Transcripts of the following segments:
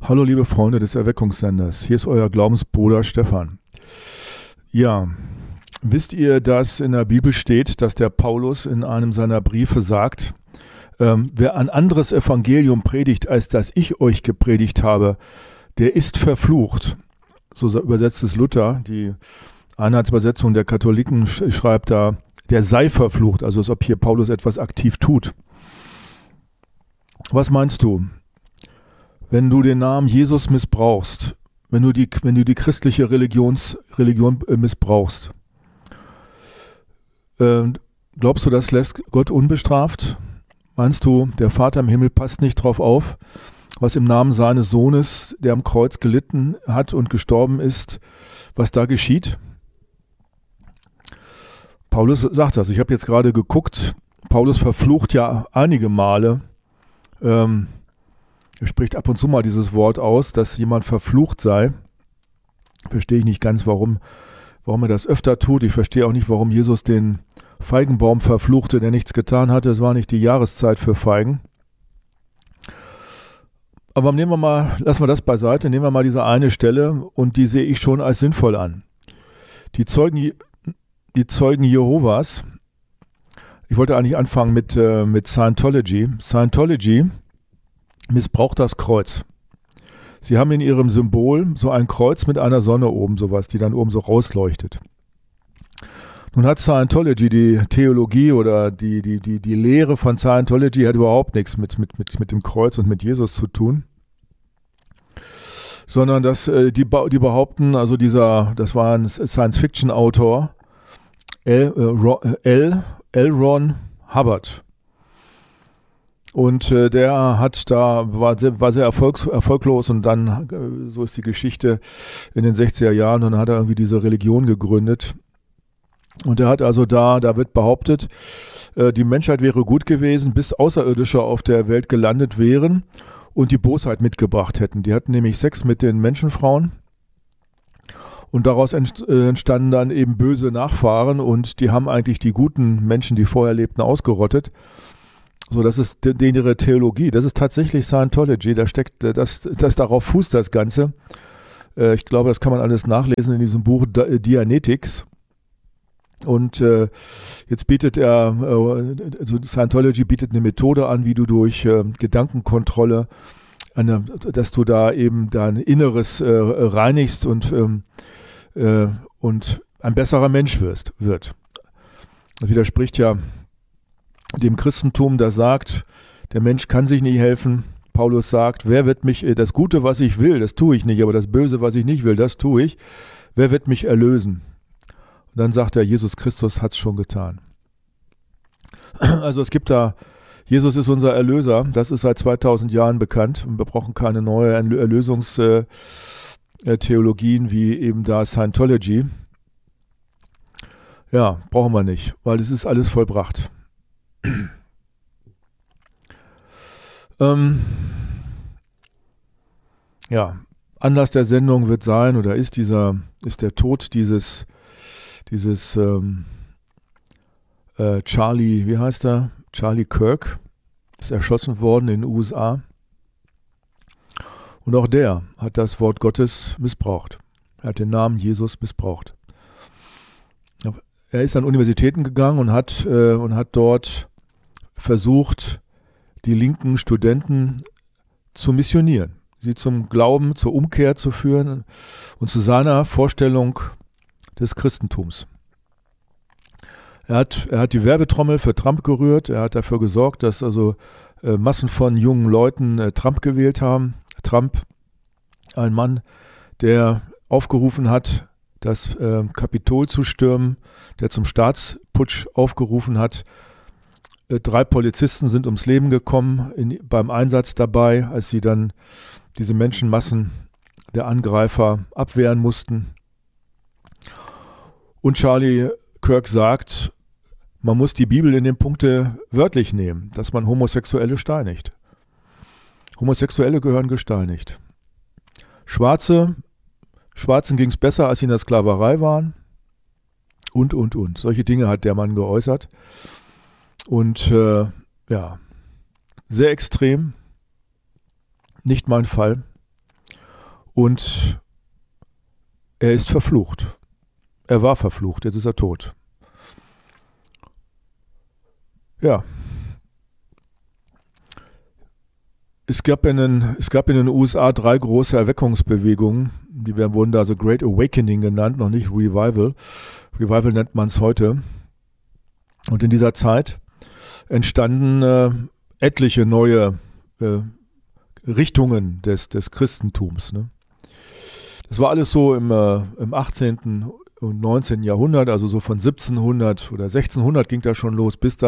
Hallo liebe Freunde des Erweckungssenders, hier ist euer Glaubensbruder Stefan. Ja, wisst ihr, dass in der Bibel steht, dass der Paulus in einem seiner Briefe sagt, wer ein anderes Evangelium predigt, als das ich euch gepredigt habe, der ist verflucht. So übersetzt es Luther, die Einheitsübersetzung der Katholiken schreibt da, der sei verflucht, also als ob hier Paulus etwas aktiv tut. Was meinst du? Wenn du den Namen Jesus missbrauchst, wenn du die christliche Religion missbrauchst, glaubst du, das lässt Gott unbestraft? Meinst du, der Vater im Himmel passt nicht drauf auf, was im Namen seines Sohnes, der am Kreuz gelitten hat und gestorben ist, was da geschieht? Paulus sagt das. Ich habe jetzt gerade geguckt, Paulus verflucht ja einige Male, er spricht ab und zu mal dieses Wort aus, dass jemand verflucht sei. Verstehe ich nicht ganz, warum er das öfter tut. Ich verstehe auch nicht, warum Jesus den Feigenbaum verfluchte, der nichts getan hatte. Es war nicht die Jahreszeit für Feigen. Aber lassen wir das beiseite, nehmen wir mal diese eine Stelle und die sehe ich schon als sinnvoll an. Die Zeugen Jehovas, ich wollte eigentlich anfangen mit Scientology. Scientology missbraucht das Kreuz. Sie haben in ihrem Symbol so ein Kreuz mit einer Sonne oben, sowas, die dann oben so rausleuchtet. Nun hat Scientology, die Theologie oder die Lehre von Scientology hat überhaupt nichts mit dem Kreuz und mit Jesus zu tun. Sondern die behaupten, also das war ein Science-Fiction-Autor, L. Ron Hubbard. Und der war sehr erfolglos und dann, so ist die Geschichte, in den 60er Jahren, und dann hat er irgendwie diese Religion gegründet. Und er hat also da wird behauptet, die Menschheit wäre gut gewesen, bis Außerirdische auf der Welt gelandet wären und die Bosheit mitgebracht hätten. Die hatten nämlich Sex mit den Menschenfrauen und daraus entstanden dann eben böse Nachfahren und die haben eigentlich die guten Menschen, die vorher lebten, ausgerottet. So, das ist ihre Theologie. Das ist tatsächlich Scientology. Da steckt, das darauf fußt das Ganze. Ich glaube, das kann man alles nachlesen in diesem Buch Dianetics. Und jetzt bietet also Scientology bietet eine Methode an, wie du durch Gedankenkontrolle, dass du da eben dein Inneres reinigst und ein besserer Mensch wird. Das widerspricht ja dem Christentum, das sagt, der Mensch kann sich nicht helfen. Paulus sagt, wer wird mich, das Gute, was ich will, das tue ich nicht, aber das Böse, was ich nicht will, das tue ich. Wer wird mich erlösen? Und dann sagt er, Jesus Christus hat es schon getan. Also es gibt da, Jesus ist unser Erlöser, das ist seit 2000 Jahren bekannt und wir brauchen keine neue Erlösungstheologien wie eben da Scientology. Ja, brauchen wir nicht, weil es ist alles vollbracht. Ja, Anlass der Sendung wird sein oder ist der Tod dieses Charlie, wie heißt er? Charlie Kirk ist erschossen worden in den USA. Und auch der hat das Wort Gottes missbraucht. Er hat den Namen Jesus missbraucht. Er ist an Universitäten gegangen und hat dort versucht, die linken Studenten zu missionieren, sie zum Glauben, zur Umkehr zu führen und zu seiner Vorstellung des Christentums. Er hat die Werbetrommel für Trump gerührt, er hat dafür gesorgt, dass also Massen von jungen Leuten Trump gewählt haben. Trump, ein Mann, der aufgerufen hat, das Kapitol zu stürmen, der zum Staatsputsch aufgerufen hat. 3 Polizisten sind ums Leben gekommen beim Einsatz dabei, als sie dann diese Menschenmassen der Angreifer abwehren mussten. Und Charlie Kirk sagt, man muss die Bibel in den Punkte wörtlich nehmen, dass man Homosexuelle steinigt. Homosexuelle gehören gesteinigt. Schwarzen ging es besser, als sie in der Sklaverei waren. Und. Solche Dinge hat der Mann geäußert. Und ja, sehr extrem. Nicht mein Fall. und er ist verflucht. Er war verflucht, jetzt ist er tot. Ja. Es gab in den USA 3 große Erweckungsbewegungen, wurden da so Great Awakening genannt, noch nicht Revival. Revival nennt man es heute. Und in dieser Zeit entstanden etliche neue Richtungen des Christentums. Ne? Das war alles so im 18. und 19. Jahrhundert, also so von 1700 oder 1600 ging das schon los, bis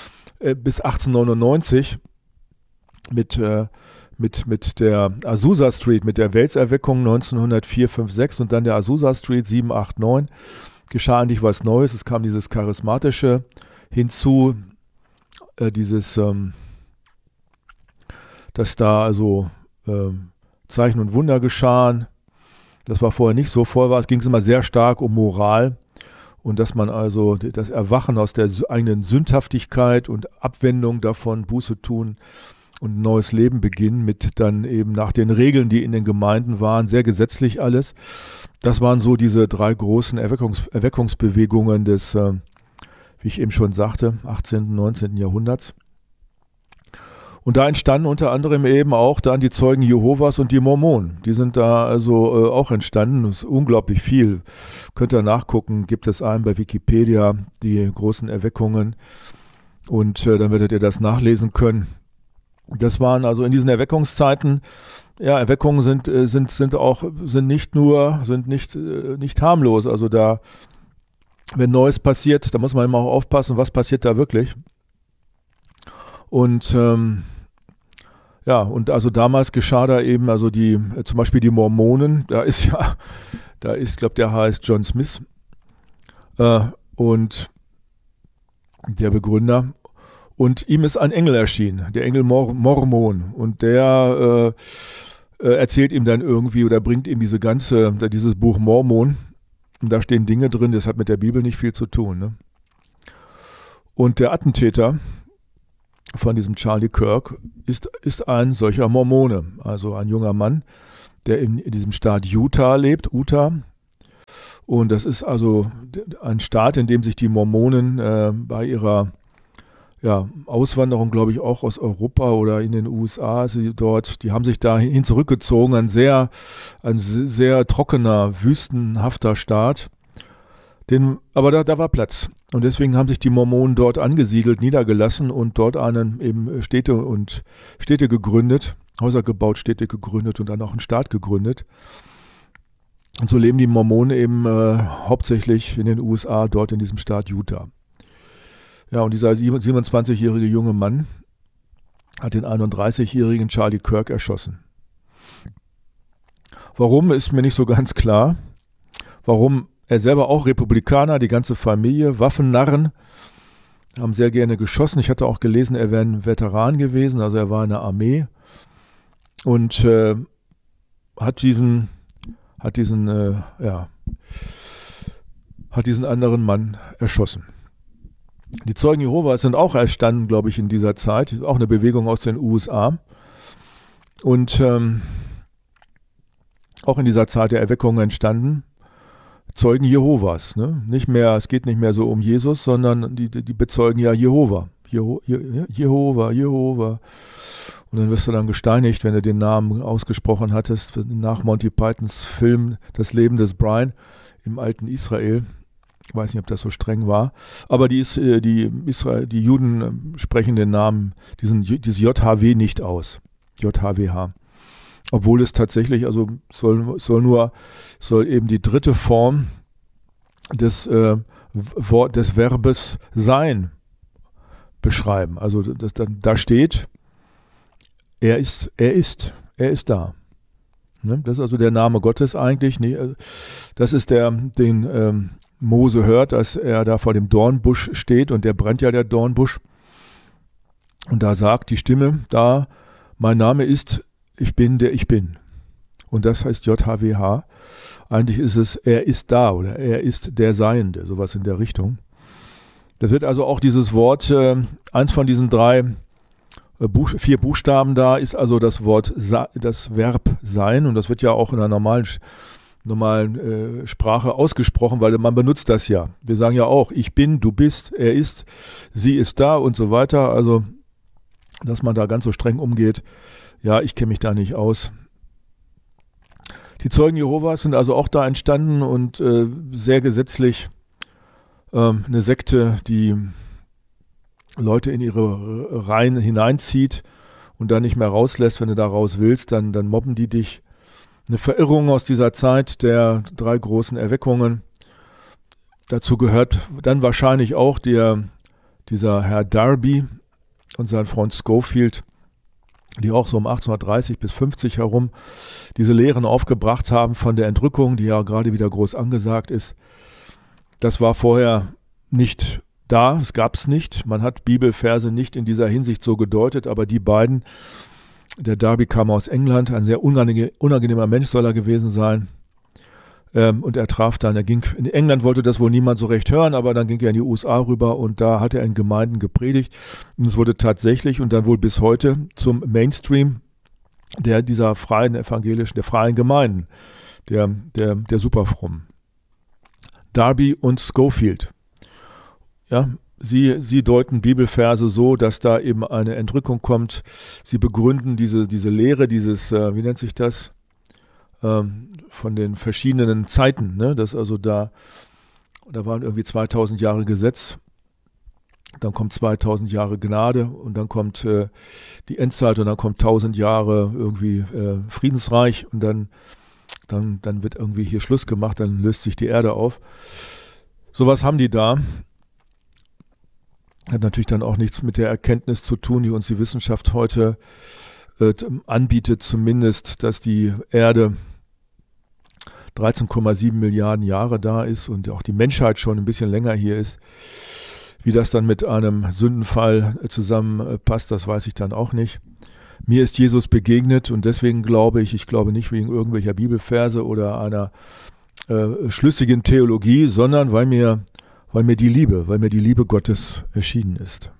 1899 mit der Azusa Street, mit der Welserweckung 1904, 5, 6 und dann der Azusa Street 7, 8, 9 geschah eigentlich was Neues. Es kam dieses Charismatische hinzu, dass da also Zeichen und Wunder geschahen. Das war vorher nicht so. Vorher ging es immer sehr stark um Moral und dass man also das Erwachen aus der eigenen Sündhaftigkeit und Abwendung davon, Buße tun und ein neues Leben beginnen mit dann eben nach den Regeln, die in den Gemeinden waren, sehr gesetzlich alles. Das waren so diese 3 großen Erweckungsbewegungen des, wie ich eben schon sagte, 18., und 19. Jahrhunderts. Und da entstanden unter anderem eben auch dann die Zeugen Jehovas und die Mormonen. Die sind da also auch entstanden. Das ist unglaublich viel. Könnt ihr nachgucken, gibt es einen bei Wikipedia, die großen Erweckungen. Und dann werdet ihr das nachlesen können. Das waren also in diesen Erweckungszeiten, ja, Erweckungen sind nicht harmlos. Also da, wenn Neues passiert, da muss man immer auch aufpassen, was passiert da wirklich. Und und also damals geschah da eben, also zum Beispiel die Mormonen, da ist, glaube der heißt John Smith und der Begründer. Und ihm ist ein Engel erschienen, der Engel Mormon. Und der erzählt ihm dann irgendwie oder bringt ihm dieses Buch Mormon. Und da stehen Dinge drin, das hat mit der Bibel nicht viel zu tun. Ne? Und der Attentäter von diesem Charlie Kirk ist ein solcher Mormone. Also ein junger Mann, der in diesem Staat Utah lebt, Utah. Und das ist also ein Staat, in dem sich die Mormonen bei ihrer Auswanderung, glaube ich, auch aus Europa oder in den USA, die haben sich dahin zurückgezogen, ein sehr trockener, wüstenhafter Staat. Aber da war Platz. Und deswegen haben sich die Mormonen dort angesiedelt, niedergelassen und dort eben Städte gegründet, Häuser gebaut, Städte gegründet und dann auch einen Staat gegründet. Und so leben die Mormonen eben hauptsächlich in den USA, dort in diesem Staat Utah. Ja, und dieser 27-jährige junge Mann hat den 31-jährigen Charlie Kirk erschossen. Warum, ist mir nicht so ganz klar. Warum? Er selber auch Republikaner, die ganze Familie, Waffennarren, haben sehr gerne geschossen. Ich hatte auch gelesen, er wäre ein Veteran gewesen, also er war in der Armee und hat diesen anderen Mann erschossen. Die Zeugen Jehovas sind auch entstanden, glaube ich, in dieser Zeit. Auch eine Bewegung aus den USA. Und auch in dieser Zeit der Erweckung entstanden Zeugen Jehovas. Ne? Es geht nicht mehr so um Jesus, sondern die bezeugen ja Jehova. Jehova. Und dann wirst du dann gesteinigt, wenn du den Namen ausgesprochen hattest, nach Monty Pythons Film Das Leben des Brian im alten Israel. Ich weiß nicht, ob das so streng war, aber die Juden sprechen den Namen, dieses JHW nicht aus. JHWH. Obwohl es tatsächlich, also soll eben die dritte Form des Verbes sein beschreiben. Also da steht, er ist da. Ne? Das ist also der Name Gottes eigentlich. Das ist den Mose hört, dass er da vor dem Dornbusch steht und der brennt ja, der Dornbusch. Und da sagt die Stimme da, mein Name ist, ich bin, der ich bin. Und das heißt JHWH. Eigentlich ist es, er ist da oder er ist der Seiende, sowas in der Richtung. Das wird also auch dieses Wort, eins von diesen 3 4 Buchstaben da, ist also das Wort, das Verb sein, und das wird ja auch in einer normalen Sprache ausgesprochen, weil man benutzt das ja. Wir sagen ja auch, ich bin, du bist, er ist, sie ist da und so weiter. Also, dass man da ganz so streng umgeht, ja, ich kenne mich da nicht aus. Die Zeugen Jehovas sind also auch da entstanden und sehr gesetzlich eine Sekte, die Leute in ihre Reihen hineinzieht und dann nicht mehr rauslässt. Wenn du da raus willst, dann mobben die dich. Eine Verirrung aus dieser Zeit der 3 großen Erweckungen. Dazu gehört dann wahrscheinlich auch dieser Herr Darby und sein Freund Scofield, die auch so um 1830 bis 50 herum diese Lehren aufgebracht haben von der Entrückung, die ja gerade wieder groß angesagt ist. Das war vorher nicht da, es gab es nicht. Man hat Bibelverse nicht in dieser Hinsicht so gedeutet, aber die beiden, der Darby kam aus England, ein sehr unangenehmer Mensch soll er gewesen sein. Und er traf dann, in England wollte das wohl niemand so recht hören, aber dann ging er in die USA rüber und da hat er in Gemeinden gepredigt. Und es wurde tatsächlich und dann wohl bis heute zum Mainstream dieser freien evangelischen, der freien Gemeinden, der Superfrommen. Darby und Scofield. Ja, sie deuten Bibelverse so, dass da eben eine Entrückung kommt. Sie begründen diese Lehre, wie nennt sich das? Von den verschiedenen Zeiten, ne? Das also da waren irgendwie 2000 Jahre Gesetz, dann kommt 2000 Jahre Gnade und dann kommt die Endzeit und dann kommt 1000 Jahre irgendwie Friedensreich und dann wird irgendwie hier Schluss gemacht, dann löst sich die Erde auf. Sowas haben die da. Hat natürlich dann auch nichts mit der Erkenntnis zu tun, die uns die Wissenschaft heute anbietet, zumindest, dass die Erde 13,7 Milliarden Jahre da ist und auch die Menschheit schon ein bisschen länger hier ist. Wie das dann mit einem Sündenfall zusammenpasst, das weiß ich dann auch nicht. Mir ist Jesus begegnet und deswegen glaube ich glaube nicht wegen irgendwelcher Bibelverse oder einer schlüssigen Theologie, sondern weil mir die Liebe Gottes erschienen ist.